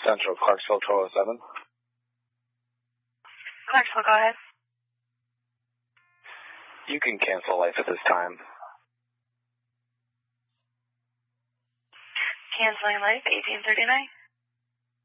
Central, Clarksville 1207. Clarksville, go ahead. You can cancel life at this time. Canceling life, 1839.